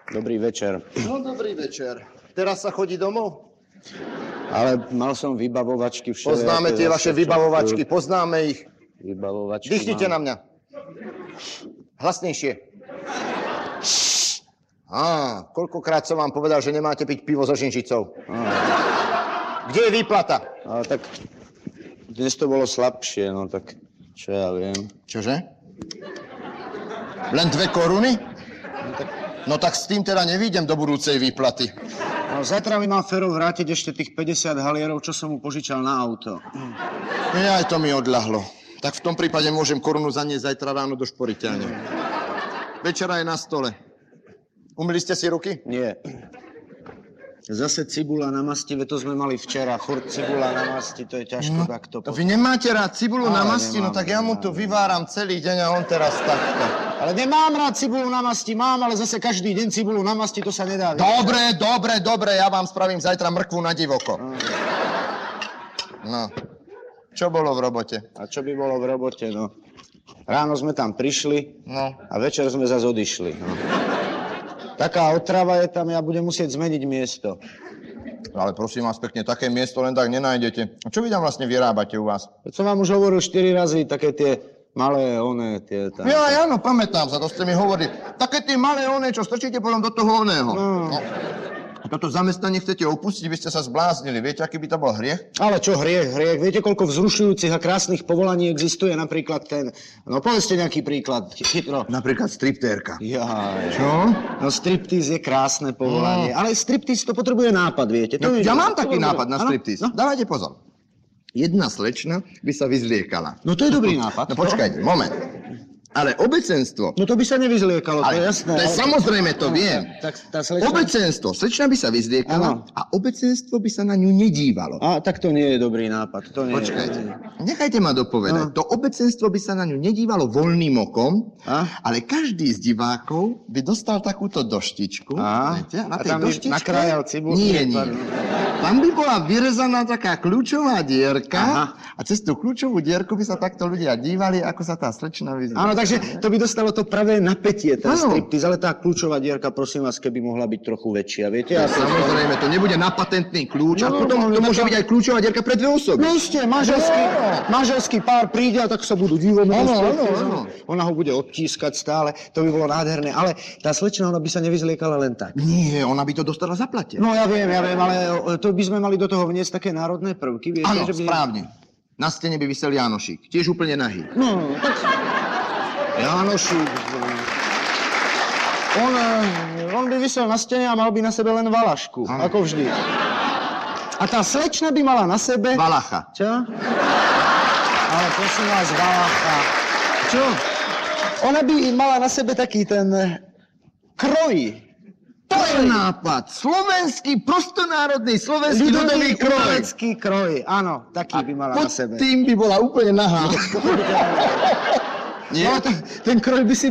Dobrý večer. No, dobrý večer. Teraz sa chodí domov? Ale mal som vybavovačky všelijaké. Poznáme tie vaše vybavovačky, poznáme ich. Vybavovačky Dýchnite na mám. mňa. Hlasnejšie. Koľkokrát som vám povedal, že nemáte piť pivo so žinžicou? Kde je výplata? Ale tak dnes to bolo slabšie, no tak čo ja viem. Čože? Len 2 koruny? No tak s tým teda nevídem do budúcej výplaty. No, zajtra mi mám Fero vrátiť ešte tých 50 halierov, čo som mu požičal na auto. Aj to mi odľahlo. Tak v tom prípade môžem korunu zaniesť zajtra ráno do šporiteľne. Večera je na stole. Umyli ste si ruky? Nie. Zase cibula na masti, to sme mali včera. Furt cibula na masti, to je ťažko takto. To vy nemáte rád cibulu na masti? nemám, No tak ja mu to vyváram celý deň a on teraz takto. Ale nemám rád cibulu na masti, mám, ale zase každý deň cibulu na masti, to sa nedá. Dobre, ja vám spravím zajtra mrkvu na divoko. No, čo bolo v robote? A čo by bolo v robote, no? Ráno sme tam prišli a večer sme zase odišli, no. Taká otrava je tam, ja budem musieť zmeniť miesto. Ale prosím vás pekne, také miesto len tak nenájdete. A čo vy tam vlastne vyrábate u vás? Veď som vám už hovoril 4 razy, také tie malé tie tam. Ja, áno, pamätám sa, to ste mi hovorili. Také tie malé čo strčíte potom do toho oného. No. Toto zamestnanie chcete opustiť, by ste sa zbláznili. Viete, aký by to bol hriech? Ale čo hriech? Viete, koľko vzrušujúcich a krásnych povolaní existuje? Napríklad no povedzte nejaký príklad, chytro. Napríklad striptérka. Jaj. Čo? No striptíz je krásne povolanie, ale striptíz to potrebuje nápad, viete? No, ja mám taký nápad na Áno? striptíz. No. Dávajte pozor. Jedna slečna by sa vyzliekala. No to je dobrý nápad. No počkajte, moment. Ale obecenstvo... No to by sa nevyzliekalo, to je jasné. Samozrejme, to viem. Tak tá slečna... Obecenstvo. Slečna by sa vyzliekala a obecenstvo by sa na ňu nedívalo. Tak to nie je dobrý nápad. To nie Počkajte. je. Nechajte ma dopovedať. To obecenstvo by sa na ňu nedívalo voľným okom, ale každý z divákov by dostal takúto doštičku. Viete? A na tej tam by doštičke... nakrájal cibulku. Nie. Tam by bola vyrezaná taká kľúčová dierka a cez tú kľúčovú dierku by sa takto ľudia dívali, ako sa tá slečna vyzliekala. Áno, takže to by dostalo to pravé napätie, ten striptiz, ale tá kľúčová dierka, prosím vás, keby mohla byť trochu väčšia, viete? Samozrejme, to nebude na patentný kľúč, a potom to môže byť aj kľúčová dierka pre 2 osoby. No isté, manželský pár príde a tak sa budú divovať. Áno. Ona ho bude odtískať stále, to by bolo nádherné, ale tá slečna, ona by sa nevyzliekala len tak. Nie, ona by to dostala zaplatené. No ja viem, ale to by sme mali do toho vniesť také národné prvky, viete? Áno, že by... správne. Na stene by visel Jánošík, tiež úplne nahý. No, tak... Jánošík... On by visel na stene a mal by na sebe len valašku, ako vždy. A tá slečna by mala na sebe... Valacha. Čo? Ale prosím vás, valacha. Čo? Ona by mala na sebe taký ten... kroj. To je nápad. Slovenský, prostonárodný, slovenský ľudový kroj. Ľudový kroj, áno, taký by mala na sebe. Pod tým by bola úplne nahá. No, ten kroj by si